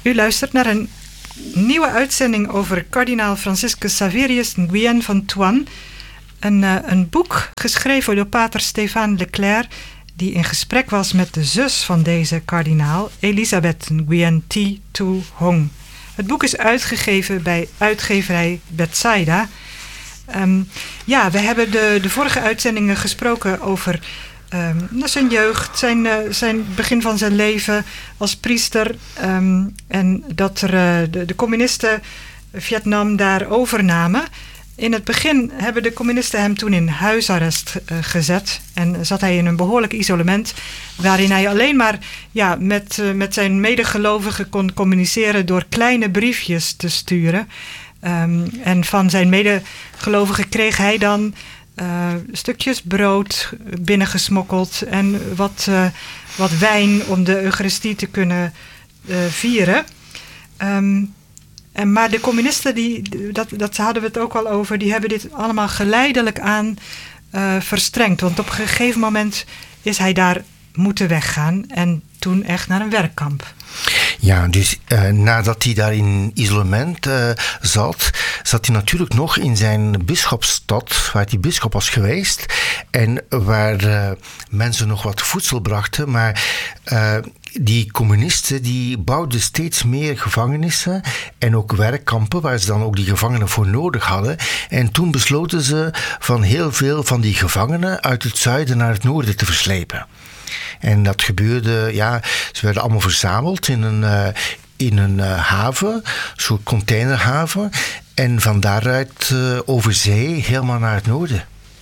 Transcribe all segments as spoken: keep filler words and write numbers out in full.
U luistert naar een nieuwe uitzending over kardinaal Franciscus Xaverius Nguyen van Thuan. Een, uh, een boek geschreven door pater Stéphane Leclerc, die in gesprek was met de zus van deze kardinaal, Elisabeth Nguyen Thi Tu Hong. Het boek is uitgegeven bij uitgeverij Bethsaida. Um, ja, we hebben de, de vorige uitzendingen gesproken over um, zijn jeugd, zijn, uh, zijn begin van zijn leven als priester. Um, en dat er, uh, de, de communisten Vietnam daar overnamen. In het begin hebben de communisten hem toen in huisarrest uh, gezet. En zat hij in een behoorlijk isolement, waarin hij alleen maar ja, met, uh, met zijn medegelovigen kon communiceren door kleine briefjes te sturen. Um, en van zijn medegelovigen kreeg hij dan uh, stukjes brood binnengesmokkeld en wat, uh, wat wijn om de Eucharistie te kunnen uh, vieren. Um, en, maar de communisten, die, dat, dat hadden we het ook al over, die hebben dit allemaal geleidelijk aan uh, verstrengd. Want op een gegeven moment is hij daar moeten weggaan en toen echt naar een werkkamp. Ja, dus uh, nadat hij daar in isolement uh, zat, zat hij natuurlijk nog in zijn bisschopsstad, waar hij bisschop was geweest en waar uh, mensen nog wat voedsel brachten, maar uh, die communisten die bouwden steeds meer gevangenissen en ook werkkampen waar ze dan ook die gevangenen voor nodig hadden. En toen besloten ze van heel veel van die gevangenen uit het zuiden naar het noorden te verslepen. En dat gebeurde, ja, ze werden allemaal verzameld in een, uh, in een uh, haven, een soort containerhaven. En van daaruit uh, over zee helemaal naar het noorden.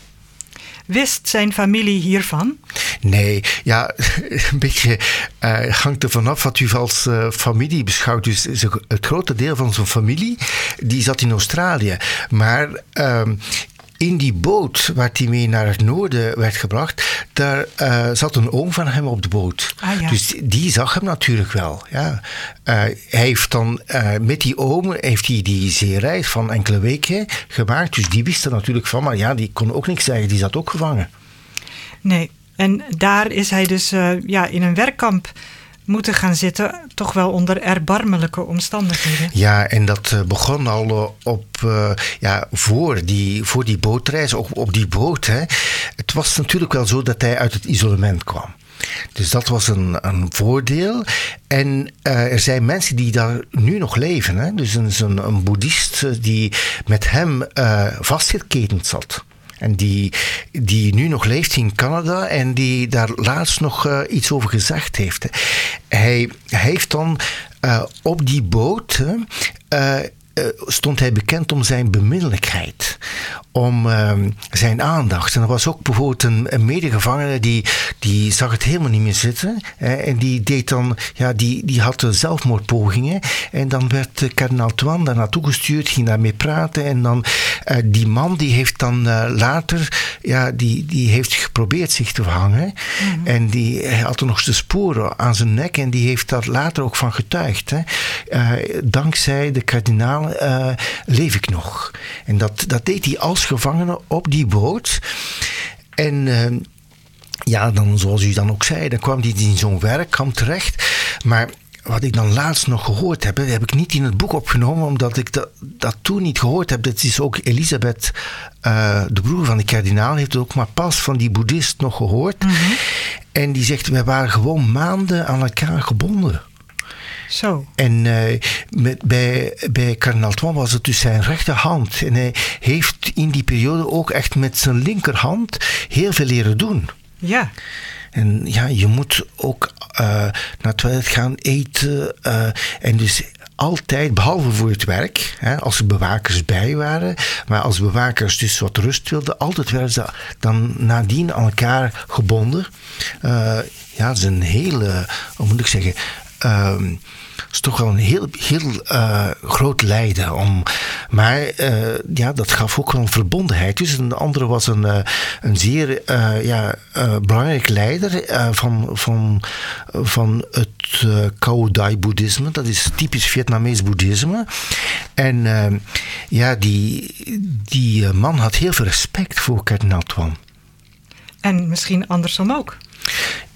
Wist zijn familie hiervan? Nee, ja, een beetje uh, hangt er vanaf wat u als uh, familie beschouwt. Dus het grote deel van zijn familie, die zat in Australië. Maar Uh, in die boot waar hij mee naar het noorden werd gebracht, daar uh, zat een oom van hem op de boot. Ah, ja. Dus die zag hem natuurlijk wel. Ja. Uh, hij heeft dan uh, met die oom heeft hij die zeereis van enkele weken gemaakt. Dus die wist er natuurlijk van, maar ja, die kon ook niks zeggen. Die zat ook gevangen. Nee, en daar is hij dus uh, ja, in een werkkamp moeten gaan zitten, toch wel onder erbarmelijke omstandigheden. Ja, en dat uh, begon al uh, op, uh, ja, voor die, voor die bootreis, op, op die boot. Hè. Het was natuurlijk wel zo dat hij uit het isolement kwam. Dus dat was een, een voordeel. En uh, er zijn mensen die daar nu nog leven. Hè. Dus een, een, een boeddhist die met hem uh, vastgeketend zat. En die, die nu nog leeft in Canada en die daar laatst nog uh, iets over gezegd heeft. Hij, hij heeft dan uh, op die boot uh, uh, stond hij bekend om zijn beminnelijkheid. Om uh, zijn aandacht. En er was ook bijvoorbeeld een, een medegevangene die, die zag het helemaal niet meer zitten. Hè, en die deed dan, ja, die, die had zelfmoordpogingen. En dan werd uh, kardinaal Thuan daar naartoe gestuurd, ging daarmee praten. En dan uh, die man die heeft dan uh, later, ja, die, die heeft geprobeerd zich te verhangen. Mm-hmm. En die hij had er nog de sporen aan zijn nek. En die heeft daar later ook van getuigd. Hè. Uh, dankzij de kardinaal uh, leef ik nog. En dat, dat deed hij als gevangenen op die boot. En uh, ja, dan, zoals u dan ook zei, dan kwam hij in zo'n werkkamp terecht. Maar wat ik dan laatst nog gehoord heb, heb ik niet in het boek opgenomen, omdat ik dat, dat toen niet gehoord heb. Dat is ook Elisabeth, uh, de broer van de kardinaal, heeft ook maar pas van die boeddhist nog gehoord. Mm-hmm. En die zegt, wij waren gewoon maanden aan elkaar gebonden. Zo. En uh, met, bij, bij kardinaal Thuan was het dus zijn rechterhand. En hij heeft in die periode ook echt met zijn linkerhand heel veel leren doen. Ja. En ja, je moet ook uh, naar het toilet gaan eten. Uh, en dus altijd, behalve voor het werk, hè, als er bewakers bij waren, maar als bewakers dus wat rust wilden, altijd werden ze dan nadien aan elkaar gebonden. Uh, ja, dat is een hele, hoe moet ik zeggen, Uh, is toch wel een heel, heel uh, groot lijden. Om, maar uh, ja, dat gaf ook wel een verbondenheid. Dus een andere was een, uh, een zeer uh, ja, uh, belangrijk leider uh, van, van, van het uh, Cao Dai-boeddhisme. Dat is typisch Vietnamees boeddhisme. En uh, ja, die, die man had heel veel respect voor kardinaal Thuan. En misschien andersom ook.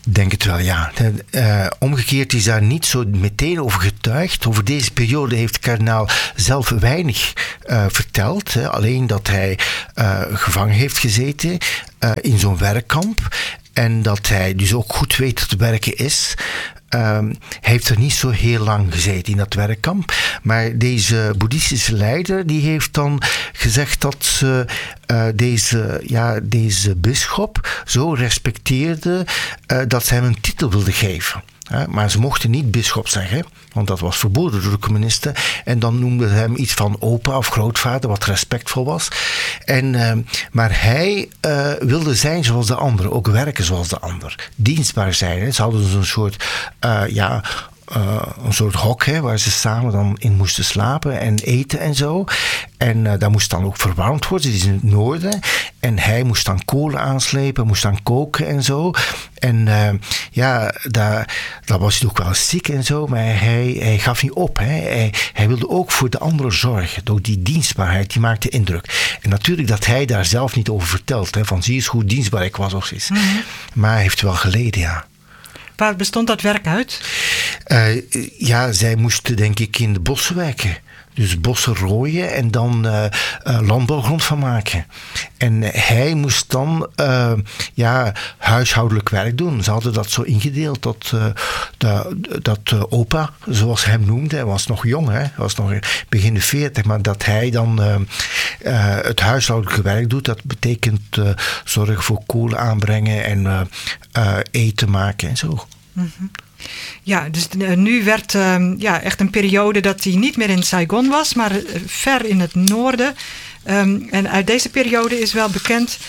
Denk het wel, ja. Uh, omgekeerd is daar niet zo meteen over getuigd. Over deze periode heeft de kardinaal zelf weinig uh, verteld. Hè. Alleen dat hij uh, gevangen heeft gezeten uh, in zo'n werkkamp. En dat hij dus ook goed weet dat het werken is. Um, hij heeft er niet zo heel lang gezeten in dat werkkamp. Maar deze boeddhistische leider die heeft dan gezegd dat ze uh, deze, ja, deze bisschop zo respecteerde uh, dat ze hem een titel wilde geven. Uh, maar ze mochten niet bisschop zeggen, want dat was verboden door de communisten. En dan noemden ze hem iets van opa of grootvader, wat respectvol was. En, uh, maar hij uh, wilde zijn zoals de ander, ook werken zoals de ander. Dienstbaar zijn. Hè. Ze hadden dus een soort, uh, ja... Uh, een soort hok hè, waar ze samen dan in moesten slapen en eten en zo. En uh, dat moest dan ook verwarmd worden. Het is in het noorden. En hij moest dan kolen aanslepen, moest dan koken en zo. En uh, ja, daar, daar was hij ook wel ziek en zo. Maar hij, hij gaf niet op. Hè. Hij, hij wilde ook voor de anderen zorgen. Door die dienstbaarheid, die maakte indruk. En natuurlijk dat hij daar zelf niet over vertelt. Hè, van zie eens hoe dienstbaar ik was of zoiets. Mm-hmm. Maar hij heeft wel geleden, ja. Waar bestond dat werk uit? Uh, ja, zij moesten denk ik in de bossen werken. Dus bossen rooien en dan uh, uh, landbouwgrond van maken. En uh, hij moest dan uh, ja, huishoudelijk werk doen. Ze hadden dat zo ingedeeld dat, uh, dat, dat uh, opa, zoals hij hem noemde, hij was nog jong, hè? Hij was nog begin de veertig, maar dat hij dan uh, uh, het huishoudelijke werk doet. Dat betekent uh, zorgen voor kolen aanbrengen en uh, uh, eten maken en zo. Mm-hmm. Ja, dus uh, nu werd uh, ja, echt een periode dat hij niet meer in Saigon was, maar uh, ver in het noorden. Um, en uit deze periode is wel bekend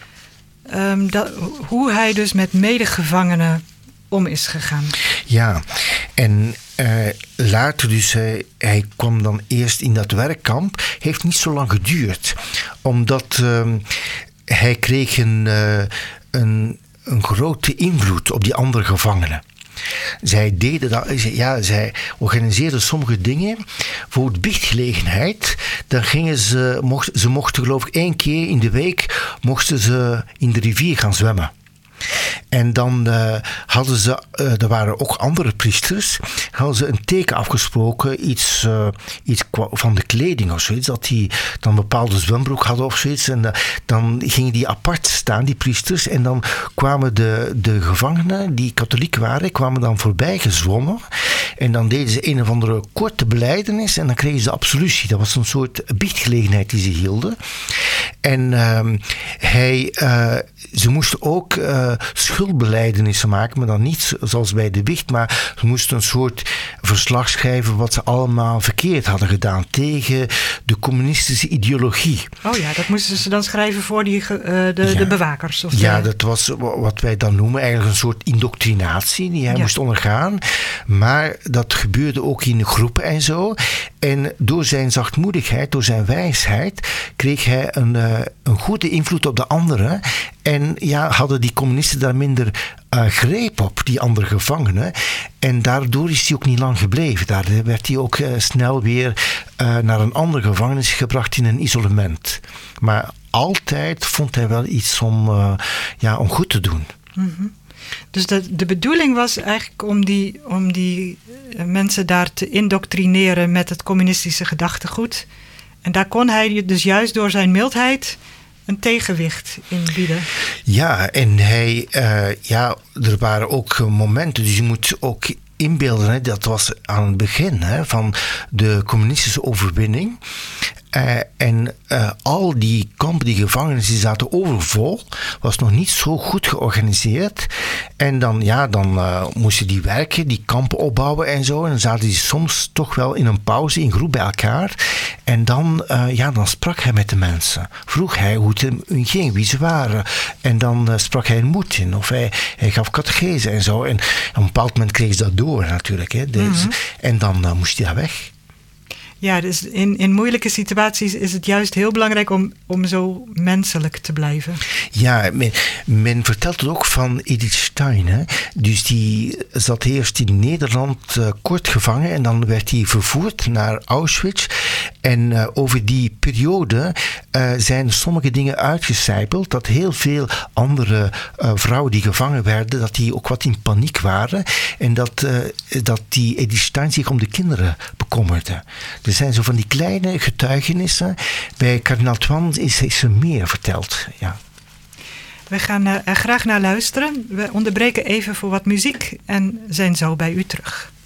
um, dat, hoe hij dus met medegevangenen om is gegaan. Ja, en uh, later dus, uh, hij kwam dan eerst in dat werkkamp. Heeft niet zo lang geduurd, omdat uh, hij kreeg een, uh, een, een grote invloed op die andere gevangenen. Zij deden dat, ja, zij organiseerden sommige dingen voor de biechtgelegenheid. Dan gingen ze, mocht, ze mochten geloof ik één keer in de week mochten ze in de rivier gaan zwemmen. En dan uh, hadden ze, uh, er waren ook andere priesters, hadden ze een teken afgesproken, iets, uh, iets van de kleding of zoiets, dat die dan een bepaalde zwembroek hadden of zoiets. En uh, dan gingen die apart staan, die priesters, en dan kwamen de, de gevangenen, die katholiek waren, kwamen dan voorbij gezwommen. En dan deden ze een of andere korte belijdenis en dan kregen ze de absolutie. Dat was een soort biechtgelegenheid die ze hielden. En uh, hij, uh, ze moesten ook uh, schuldbelijdenissen maken, maar dan niet zoals bij de biecht, maar ze moesten een soort verslag schrijven wat ze allemaal verkeerd hadden gedaan tegen de communistische ideologie. Oh ja, dat moesten ze dan schrijven voor die, uh, de, ja. de bewakers? Of ja, de... dat was wat wij dan noemen eigenlijk een soort indoctrinatie die hij ja. moest ondergaan. Maar dat gebeurde ook in groepen en zo. En door zijn zachtmoedigheid, door zijn wijsheid, kreeg hij een, uh, een goede invloed op de anderen. En ja, hadden die communisten daar minder uh, greep op, die andere gevangenen. En daardoor is hij ook niet lang gebleven. Daar werd hij ook uh, snel weer uh, naar een andere gevangenis gebracht in een isolement. Maar altijd vond hij wel iets om, uh, ja, om goed te doen. Mm-hmm. Dus de, de bedoeling was eigenlijk om die, om die mensen daar te indoctrineren met het communistische gedachtegoed. En daar kon hij dus juist door zijn mildheid een tegenwicht in bieden. Ja, en hij, uh, ja, er waren ook momenten, dus je moet ook inbeelden, hè, dat was aan het begin hè, van de communistische overwinning. Uh, en uh, al die kampen, die gevangenissen, die zaten overvol. Was nog niet zo goed georganiseerd. En dan, ja, dan uh, moesten die werken, die kampen opbouwen en zo. En dan zaten die soms toch wel in een pauze, in groep bij elkaar. En dan, uh, ja, dan sprak hij met de mensen. Vroeg hij hoe het hem ging, wie ze waren. En dan uh, sprak hij een moed in. Of hij, hij gaf catechese en zo. En op een bepaald moment kreeg ze dat door natuurlijk. Hè. Dus, mm-hmm. En dan uh, moest hij daar weg. Ja, dus in, in moeilijke situaties is het juist heel belangrijk om, om zo menselijk te blijven. Ja, men, men vertelt het ook van Edith Stein. Hè? Dus die zat eerst in Nederland uh, kort gevangen en dan werd hij vervoerd naar Auschwitz. En uh, over die periode uh, zijn sommige dingen uitgecijpeld, dat heel veel andere uh, vrouwen die gevangen werden, dat die ook wat in paniek waren en dat, uh, dat die Edith Stein zich om de kinderen bekommerde. Er zijn zo van die kleine getuigenissen. Bij kardinaal Toine is, is er meer verteld, ja. We gaan uh, er graag naar luisteren. We onderbreken even voor wat muziek en zijn zo bij u terug.